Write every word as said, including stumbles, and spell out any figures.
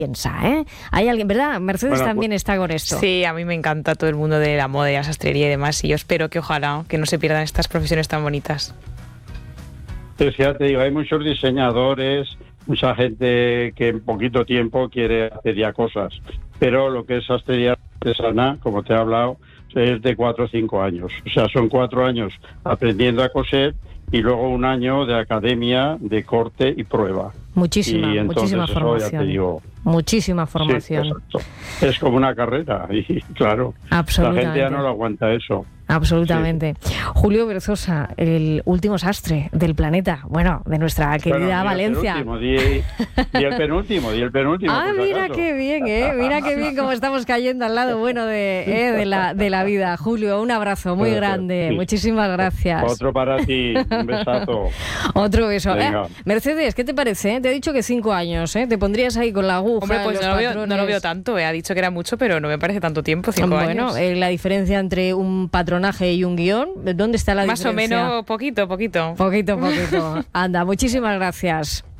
piensa, ¿eh? Hay alguien, ¿verdad? Mercedes bueno, también pues, está con esto. Sí, a mí me encanta todo el mundo de la moda y la sastrería y demás, y yo espero que ojalá que no se pierdan estas profesiones tan bonitas. Pues ya te digo, hay muchos diseñadores, mucha gente que en poquito tiempo quiere hacer ya cosas, pero lo que es sastrería artesana, como te he hablado, es de cuatro o cinco años. O sea, son cuatro años aprendiendo a coser y luego un año de academia, de corte y prueba. Muchísima, y entonces, muchísima eso, formación. Ya te digo, muchísima formación. Sí, es como una carrera y claro, la gente ya no lo aguanta eso. Absolutamente. Sí. Julio Berzosa, el último sastre del planeta, bueno, de nuestra querida bueno, Valencia. El di, di el penúltimo, di el penúltimo. Ah, mira acaso. Qué bien, ¿eh? Mira qué bien cómo estamos cayendo al lado bueno de, eh, de, la, de la vida. Julio, un abrazo muy grande. Sí. Muchísimas gracias. Otro para ti, un besazo. Otro beso. Eh, Mercedes, ¿qué te parece? Te he dicho que cinco años, ¿eh? Te pondrías ahí con la aguja. Hombre, pues los no, lo veo, no lo veo tanto. Eh. Ha dicho que era mucho, pero no me parece tanto tiempo, cinco bueno, años. Bueno, eh, la diferencia entre un patrón y un guión, ¿dónde está la Más diferencia? Más o menos, poquito, poquito. Poquito, poquito. Anda, muchísimas gracias.